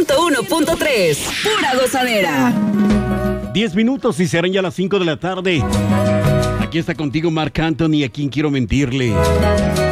101.3. Pura gozadera. 10 minutos y serán ya las 5 de la tarde. Aquí está contigo Marc Anthony, a quien quiero mentirle.